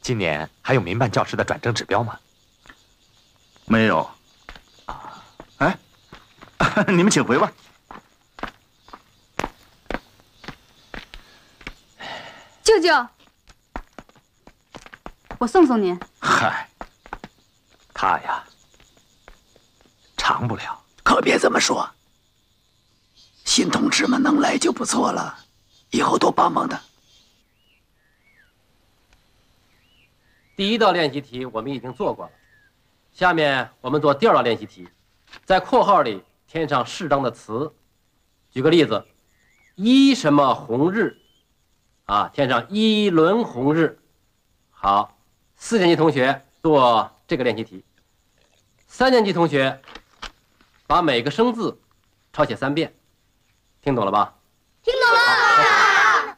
今年还有民办教师的转正指标吗？ 没有。哎，你们请回吧。 舅舅，我送送您。 嗨， 他呀，长不了。 可别这么说，新同志们能来就不错了，以后多帮帮他。 第1道练习题我们已经做过了，下面我们做第2道练习题，在括号里添上适当的词。举个例子，一什么红日，添上一轮红日。好，4年级同学做这个练习题，3年级同学把每个生字抄写3遍，听懂了吧？